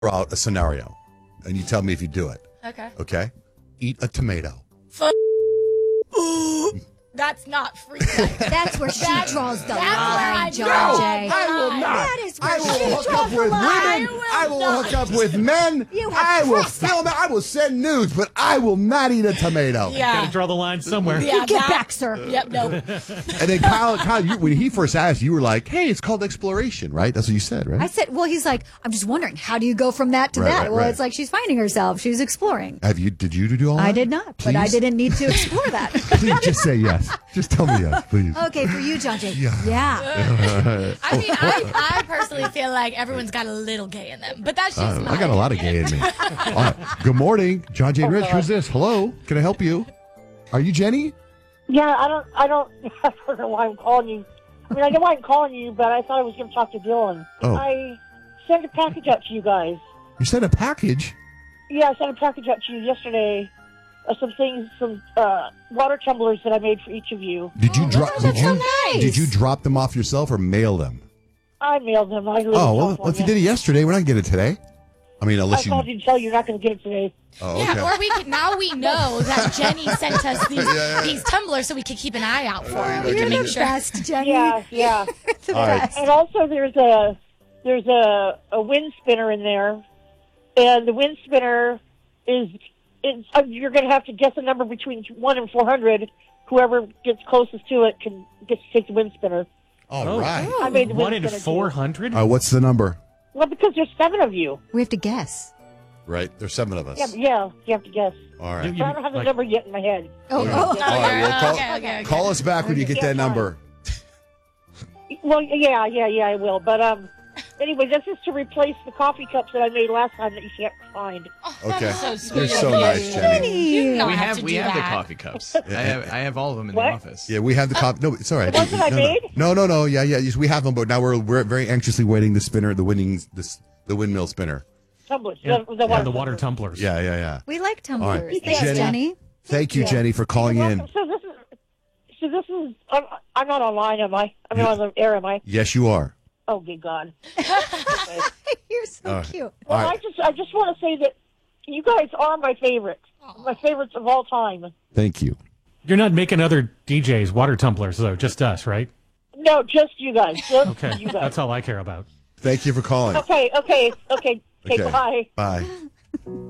out a scenario, and you tell me if you do it. Okay. Okay? Eat a tomato. That's not free. That's where she draws the I line, John draw Jay. I will not. That is where I will she hook draws up the with line. women. I will hook up with men. You have I will crossed that. film it. I will send nudes, but I will not eat a tomato. Yeah. Gotta draw the line somewhere. Yeah, Get back, sir. Yep, no. And then Kyle, when he first asked, you were like, "Hey, it's called exploration, right?" That's what you said, right? I said, well, he's like, I'm just wondering, how do you go from that to Right, that? right, Well, right. it's like she's finding herself. She's exploring. Did you do all that? I did not, but I Please? didn't need to explore that. Please just say yes. Just tell me yes, please. Okay, for you, John Jay. Yeah. Yeah. I mean, I personally feel like everyone's got a little gay in them, but that's just my I got a lot of gay in me. All right. Good morning, John Jay and Rich. Who's this? Hello. Can I help you? Are you Jenny? Yeah, I don't know why I'm calling you. I mean, I know why I'm calling you, but I thought I was going to talk to Dylan. Oh. I sent a package out to you guys. You sent a package. Yeah, I sent a package out to you yesterday. Some things, some water tumblers that I made for each of you. Did you drop? that's so nice. Did you drop them off yourself or mail them? I mailed them. I live in Oh, well, California. if you did it yesterday, we're not getting it today. I mean, I unless you. called you to tell you you're not going to get it today. Oh, Yeah, okay. or we could, now we know that Jenny sent us these tumblers so we could keep an eye out for them. We You're can the make sure. best, Jenny. Yeah, yeah. The All right. best. And also, there's a wind spinner in there, and the wind spinner is you're going to have to guess a number between 1 and 400. Whoever gets closest to it gets to take the wind spinner. All right. I made the 1 wind in spinner too. 400? What's the number? Well, because there's 7 of you. We have to guess. Right. There's 7 of us. Yeah, you have to guess. All right. So I don't have the Like- number yet in my head. Oh, Okay. oh. All right. Well, call, Okay. call us back when you get that number. Well, yeah, I will. But anyway, this is to replace the coffee cups that I made last time that you can't find. Okay. So sweet You're of so you. nice, Jenny. You do not We have have to we do have the that. coffee cups. I have all of them in What? the office. Yeah, we have the cop. No, it's all right. The ones that I made? No. Yeah. Yes, we have them, but now we're very anxiously waiting the spinner, the windmill spinner. Tumblers. Yeah, The the water tumblers. Yeah. We like tumblers. right. Thanks, Jenny. Jenny. Thank you, Jenny, for calling in. So this is. I'm not online, am I? I'm not on the air, am I? Yes, you are. Oh, good God. You're so All right. cute. Well, All right. I just want to say that you guys are my favorites. My favorites of all time. Thank you. You're not making other DJs water tumblers, though, just us, right? No, just you guys. Just Okay. you guys. That's all I care about. Thank you for calling. Okay, Okay. bye. Bye.